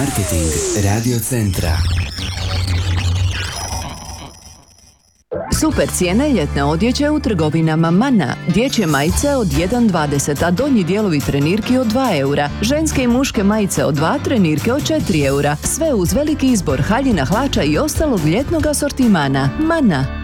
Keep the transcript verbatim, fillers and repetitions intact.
Marketing Radio Centra. Super cijene ljetne odjeće u trgovinama Mana. Dječje majice od jedan dvadeset, a donji dijelovi trenirki od dva eura. Ženske i muške majice od dva, trenirke od četiri eura. Sve uz veliki izbor haljina, hlača i ostalog ljetnog asortimana. Mana.